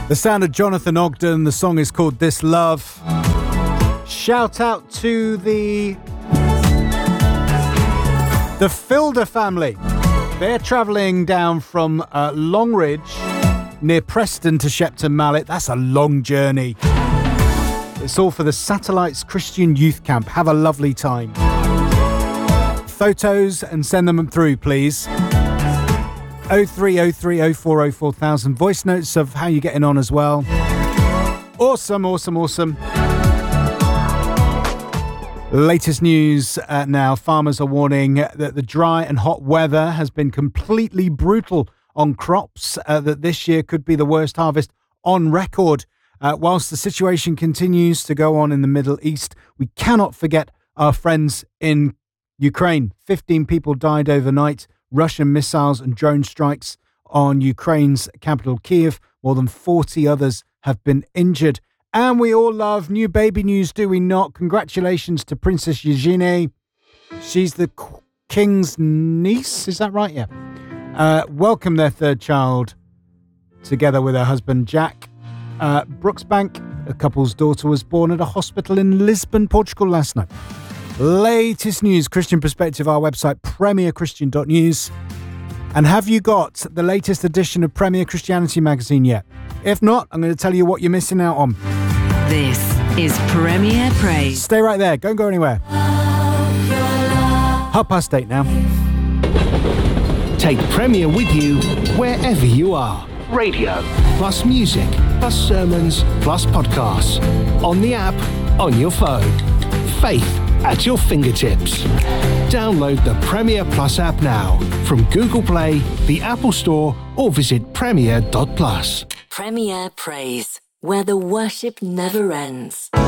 The sound of Jonathan Ogden. The song is called This Love. Shout out to the Filder family. They're travelling down from Longridge near Preston to Shepton Mallet. That's a long journey. It's all for the Satellites Christian Youth Camp. Have a lovely time. Photos and send them through, please. 0303 04 4000. Voice notes of how you're getting on as well. Awesome. Latest news now. Farmers are warning that the dry and hot weather has been completely brutal on crops, that this year could be the worst harvest on record. Whilst the situation continues to go on in the Middle East, we cannot forget our friends in Ukraine. 15 people died overnight. Russian missiles and drone strikes on Ukraine's capital, Kyiv. More than 40 others have been injured. And we all love new baby news, do we not? Congratulations to Princess Eugenie. She's the king's niece, is that right? Yeah. Welcome their third child together with her husband, Jack. Brooksbank, a couple's daughter, was born at a hospital in Lisbon, Portugal last night. Latest news, Christian Perspective, our website, premierchristian.news. And have you got the latest edition of Premier Christianity magazine yet? If not, I'm going to tell you what you're missing out on. This is Premier Praise. Stay right there. Don't go anywhere. 8:30 now. Take Premier with you wherever you are. Radio, plus music, plus sermons, plus podcasts. On the app, on your phone. Faith at your fingertips. Download the Premier Plus app now from Google Play, the Apple Store, or visit premier.plus. Premier Praise, where the worship never ends.